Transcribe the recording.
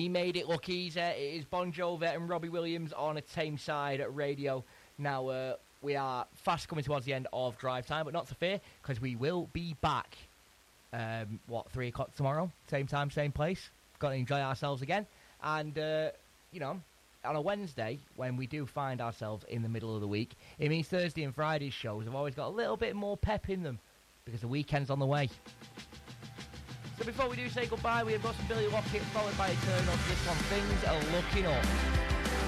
made it look easy. It is Bon Jovi and Robbie Williams on a Tameside radio. Now, we are fast coming towards the end of drive time, but not to fear, because we will be back, 3 o'clock tomorrow? Same time, same place. Got to enjoy ourselves again. And, on a Wednesday, when we do find ourselves in the middle of the week, it means Thursday and Friday's shows have always got a little bit more pep in them, because the weekend's on the way. So before we do say goodbye, we have got some Billy Lockett followed by Eternal. This one, Things Are Looking Up.